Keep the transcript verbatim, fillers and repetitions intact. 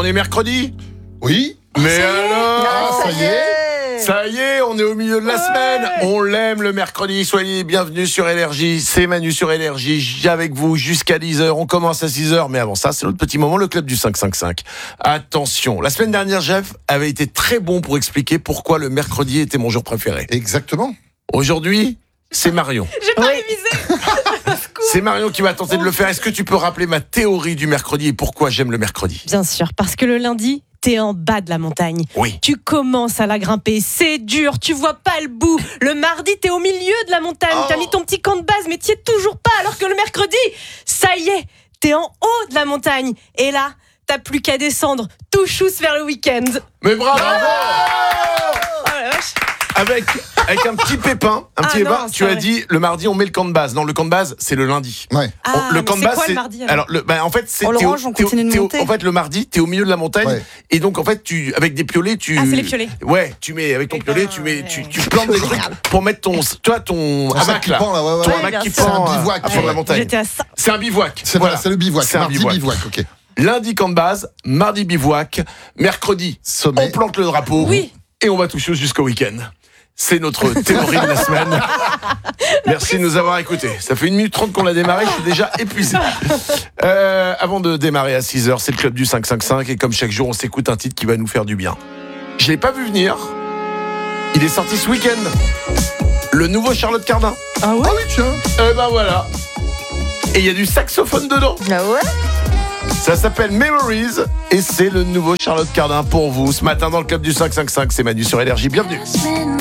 On est mercredi ? Oui. Mais alors Ah, ça y est. Ça y est, on est au milieu de la Ouais. semaine. On l'aime le mercredi. Soyez bienvenus sur Énergie. C'est Manu sur Énergie. J'ai avec vous jusqu'à dix heures. On commence à six heures. Mais avant ça, c'est notre petit moment, le club du cinq cinq cinq. Attention. La semaine dernière, Jeff avait été très bon pour expliquer pourquoi le mercredi était mon jour préféré. Exactement. Aujourd'hui, c'est Marion. J'ai pas Oui. révisé. C'est Marion qui va tenter de le faire. Est-ce que tu peux rappeler ma théorie du mercredi et pourquoi j'aime le mercredi ? Bien sûr, parce que le lundi, t'es en bas de la montagne. Oui. Tu commences à la grimper, c'est dur, tu vois pas le bout. Le mardi, t'es au milieu de la montagne, Oh. t'as mis ton petit camp de base, mais t'y es toujours pas, alors que le mercredi, ça y est, t'es en haut de la montagne. Et là, t'as plus qu'à descendre, tout chousse vers le week-end. Mais bravo, Oh la vache. Avec, avec un petit pépin, un Ah petit non, pépin, c'est tu as vrai. dit le mardi on met le camp de base. Non, le camp de base c'est le lundi. Ouais. Ah, On- le mais camp de c'est base quoi c'est le mardi alors alors le, bah, en fait c'est On le t'es au- range, on t'es au- continue de t'es au- monter. en fait le mardi t'es au milieu de la montagne Ouais. et donc en fait tu avec des piolets tu Ah, c'est les piolets. ouais tu mets avec ton Eh piolet ben, tu mets ouais. tu, tu plantes des trucs pour mettre ton toi ton Un sac hamac qui là pend, là, ouais, ouais, ton ouais. hamac bien qui sûr. pend C'est un à- bivouac, à fond de la ouais. montagne. J'étais à ça. C'est un bivouac. C'est Voilà. c'est le bivouac. C'est un Mardi bivouac. bivouac. Ok. Lundi camp de base, mardi bivouac, mercredi on Sommet. plante le drapeau Oui. et on va toucher jusqu'au week-end. C'est notre théorie de la semaine. Merci de nous avoir écoutés. Ça fait une minute trente qu'on l'a démarré, je suis déjà épuisé. Euh, avant de démarrer à six heures, c'est le club du cinq cinq cinq et comme chaque jour, on s'écoute un titre qui va nous faire du bien. Je l'ai pas vu venir. Il est sorti ce week-end. Le nouveau Charlotte Cardin. Ah ouais. Ah oui, tiens. Eh ben voilà. Et il y a du saxophone dedans. Ah ouais. Ça s'appelle Memories et c'est le nouveau Charlotte Cardin pour vous. Ce matin dans le club du cinq cinq cinq, c'est Manu sur Énergie. Bienvenue. Spend